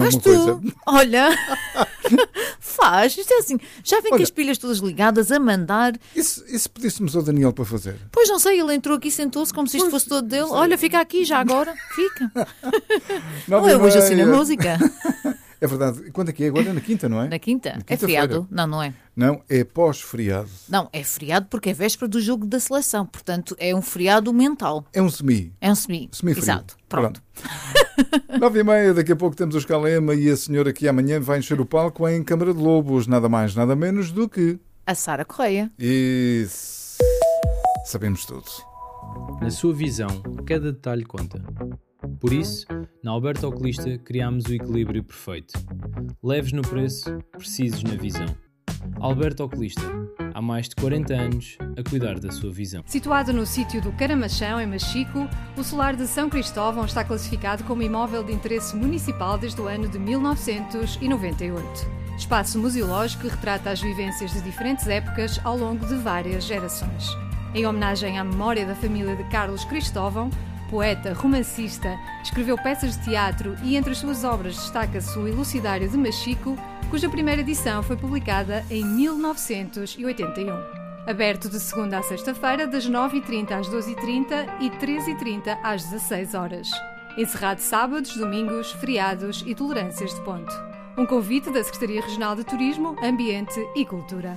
Faz uma coisa. tu. Olha, faz. Isto é assim. Já vem com Olha. as pilhas todas ligadas a mandar. E se pedíssemos ao Daniel para fazer? Pois não sei, ele entrou aqui e sentou-se como se isto fosse todo dele. Olha, fica aqui já agora. Fica. Não é hoje assim na música. É verdade. Quando é que é? Agora é na quinta, não é? Na quinta? É quinta-feira. feriado? Não, não é. Não, é pós-feriado. Não, é feriado porque é véspera do jogo da seleção. Portanto, é um feriado mental. É um semi. É um semi. Semi-frio. Exato. Pronto. 9h30, daqui a pouco temos os Calema e a senhora que amanhã vai encher o palco em Câmara de Lobos. Nada mais, nada menos do que... A Sara Correia. Isso. Sabemos tudo. Na sua visão, cada detalhe conta. Por isso, na Alberto Oculista criámos o equilíbrio perfeito. Leves no preço, precisos na visão. Alberto Oculista, há mais de 40 anos a cuidar da sua visão. Situado no sítio do Caramachão, em Machico, o solar de São Cristóvão está classificado como imóvel de interesse municipal desde o ano de 1998. Espaço museológico que retrata as vivências de diferentes épocas ao longo de várias gerações. Em homenagem à memória da família de Carlos Cristóvão, poeta, romancista, escreveu peças de teatro e entre as suas obras destaca-se o Elucidário de Machico, cuja primeira edição foi publicada em 1981. Aberto de segunda a sexta-feira, das 9h30 às 12h30 e 13h30 às 16h. Encerrado sábados, domingos, feriados e tolerâncias de ponto. Um convite da Secretaria Regional de Turismo, Ambiente e Cultura.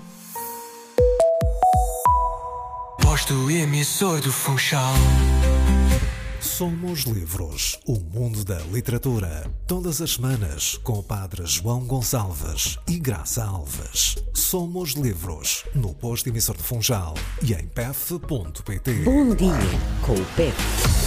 Posto emissor do Funchal. Somos Livros, o mundo da literatura. Todas as semanas, com o padre João Gonçalves e Graça Alves. Somos Livros, no posto emissor de Funchal e em pef.pt. Bom dia com o PEP.